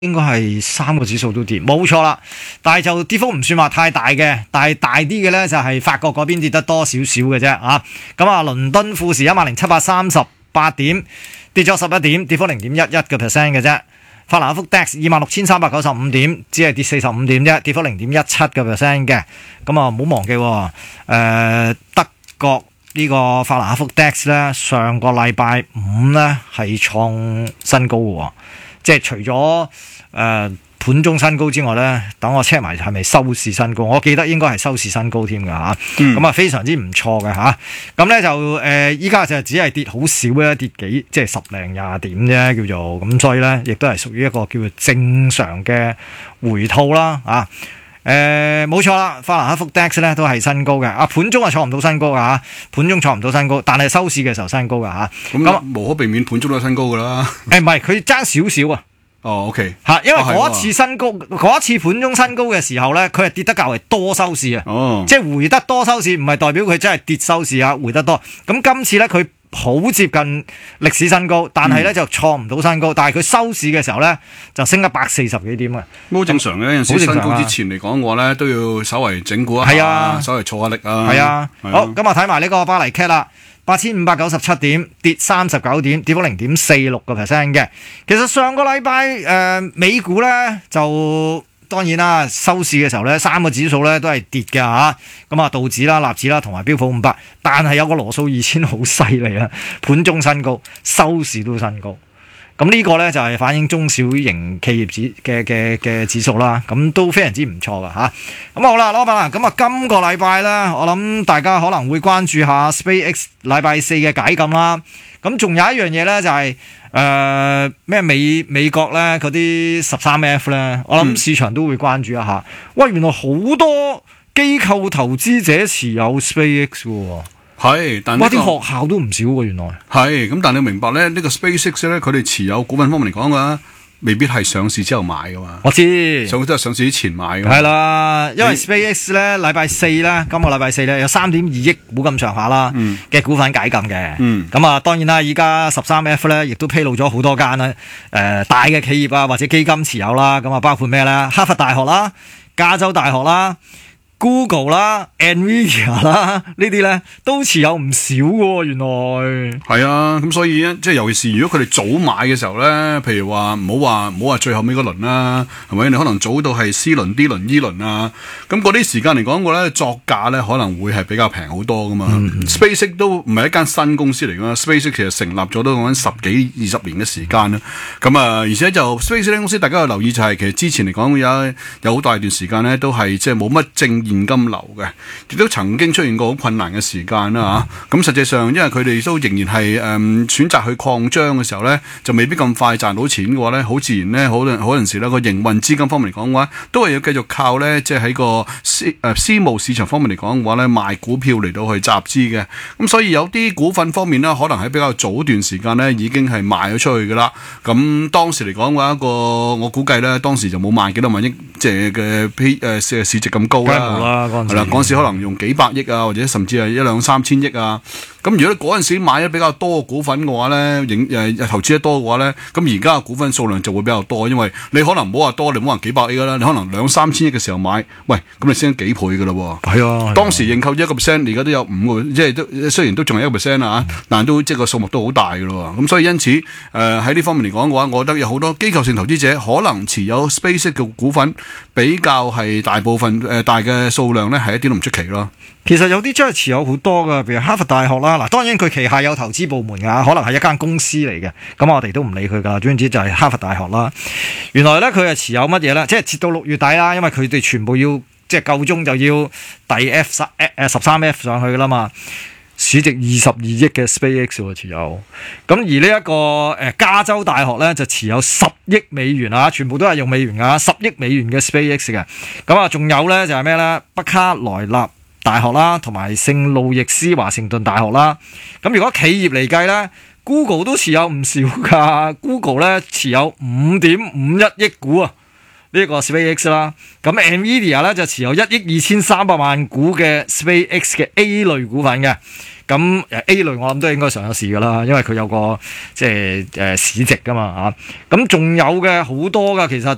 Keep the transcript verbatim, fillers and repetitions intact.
應該係三個指數都跌，冇錯啦。但係就跌幅唔算話太大嘅，但係大啲嘅呢就係法國嗰邊跌得多少少嘅啫啊。咁啊，倫敦富時一萬零七百三十八點，跌咗十一點，跌幅零點一一個 percent 嘅啫。法蘭克福 D A X 二萬六千三百九十五點，只係跌四十五點啫，跌幅零點一七個 percent 嘅。咁啊，唔好忘記喎、哦呃，德國呢個法蘭克福 D A X 咧，上個禮拜五咧係創新高嘅、哦。即係除咗誒、呃、盤中新高之外咧，等我 check 埋係咪收市新高？我記得應該係收市新高添㗎嚇，咁、嗯、啊非常之唔錯嘅嚇。咁咧就誒依家就只係跌好少咧，跌幾即係十零廿點啫叫做，咁所以咧亦都係屬於一個叫做正常嘅回吐啦啊。誒冇錯啦，法蘭克福 D A X 咧都係新高嘅，啊盤中係創唔到新高㗎嚇，盤中創唔到新高，但係收市嘅時候新高㗎嚇。 咁、嗯、無可避免盤中都係新高㗎啦。 誒唔係，佢爭少少啊。 哦 ，OK 嚇，因為嗰一次新高，嗰、哦、一次盤中新高嘅時候咧，佢係跌得較為多收市啊。哦，即係回得多收市，唔係代表佢真係跌收市啊，回得多。咁今次咧佢好接近歷史新高，但係咧、嗯、就創唔到新高，但係佢收市嘅時候咧就升一百四十幾點啊。好正常嘅，有陣時新高之前嚟講嘅話咧，都要稍為整固一下，啊、稍微挫下力啊。 係啊，啊好，咁啊睇埋呢個巴黎 C A T 啦。八千五百九十七點，跌三十九點，跌幅零點四六個 percent 嘅。其實上個禮拜誒美股咧就當然啦，收市嘅時候咧三個指數咧都係跌嘅嚇。咁啊道指啦、納指啦同埋標普五百，但係有個羅素二千好犀利啊，盤中新高，收市都新高。咁呢個咧就係反映中小型企業指嘅嘅嘅指數啦，咁都非常之唔錯噶嚇。咁好啦，老闆啊，咁啊今個禮拜咧，我諗大家可能會關注下 SpaceX 禮拜四嘅解禁啦。咁仲有一樣嘢咧就係誒咩美美國咧嗰啲十三 F 咧，我諗市場都會關注一下。喂，原來好多機構投資者持有 SpaceX 喎。 係，但係、這、啲、個、 學校都唔少喎，原來係咁。但係你明白咧，呢、這個 SpaceX 咧，佢哋持有股份方面嚟講嘅話，未必係上市之後買噶嘛。 我知， 上都係上市之前買噶。係啦，因為 SpaceX 咧禮拜四咧，今個禮拜四咧有三點二億股咁上下啦嘅股份解禁嘅。嗯，咁啊，當然啦，依家十三 F 咧，亦都披露咗好多間咧，誒、呃、大嘅企業啊或者基金持有啦。咁啊，包括咩咧？哈佛大學啦、加州大學啦。Google 啦、Nvidia 啦，呢啲咧都持有唔少喎，原來係啊，咁所以咧，即係尤其是如果佢哋早買嘅時候咧，譬如話唔好話唔好話最後尾嗰輪啦，係咪？你可能早到係 C 輪、D 輪、E 輪啊，咁嗰啲時間嚟講嘅咧，作價咧可能會係比較平好多噶嘛。嗯、SpaceX 都唔係一間新公司嚟噶嘛 ，SpaceX 其實成立咗都講緊十幾二十年嘅時間啦。咁啊，而且就 SpaceX 公司，大家要留意就係、是、其實之前嚟講有有好大段時間咧，都係即係冇乜正現金流嘅，亦都曾經出現過好困難嘅時間啦嚇。咁、嗯、實際上，因為佢哋都仍然係誒、嗯、選擇去擴張嘅時候咧，就未必咁快賺到錢嘅話咧，好自然咧，好多好陣時咧個營運資金方面嚟講嘅話，都係要繼續靠咧，即係喺個私誒、呃、私募市場方面嚟講嘅話咧，賣股票嚟到去集資嘅。咁所以有啲股份方面咧，可能喺比較早段時間咧已經係賣咗出去㗎啦。咁當時嚟講嘅話，一個我估計咧，當時就冇萬幾多萬億即係嘅批誒市市值咁高啦。係啦，嗰陣時可能用幾百億啊，或者甚至係一兩三千億啊。咁如果嗰陣時買咗比較多嘅股份嘅話咧，影誒投資得多嘅話咧，咁而家嘅股份數量就會比較多，因為你可能唔好話多，你唔好話幾百億啦，你可能兩三千億嘅時候買，喂，咁你升咗幾倍㗎啦喎。係啊，當時認購一個 percent，而家都有五個，即係都雖然都仲係一個 percent 啊，但係都即係個數目都好大㗎咯。咁所以因此誒喺呢方面嚟講嘅話，我覺得有好多機構性投資者可能持有 SpaceX 嘅股份比較係大部分誒、呃、大嘅數量咧，係一啲都唔出奇咯。 其實有啲真係持有好多噶，譬如哈佛大學啦，嗱，當然佢旗下有投資部門噶，可能係一間公司嚟嘅，咁我哋都唔理佢噶，總之就係哈佛大學啦。原來咧佢係持有乜嘢咧？即係截到六月底啦，因為佢哋全部要即係夠鐘就要遞 F 三誒十三 F 上去噶啦嘛，市值二十二億嘅 SpaceX 持有。咁而呢一個誒加州大學咧就持有十億美元啊，全部都係用美元噶，十億美元嘅 SpaceX 嘅。咁啊，仲有咧就係咩咧？北卡羅來納大學啦，同埋聖路易斯華盛頓大學啦。咁如果企業嚟計咧 ，Google 都持有唔少噶。Google 咧持有五點五一億股啊，呢、這個 SpaceX 啦。咁 Nvidia 咧就持有一億二千三百萬股嘅 SpaceX 嘅 A 類股份嘅。咁誒 A 類我諗都應該上咗市噶啦，因為佢有個即係誒市值噶嘛嚇。咁仲有嘅好多噶，其實